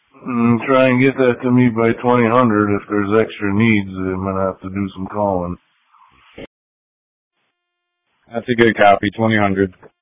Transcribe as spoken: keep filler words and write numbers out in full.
Mm, try and get that to me by twenty hundred. If there's extra needs, I'm going to have to do some calling. That's a good copy, twenty hundred.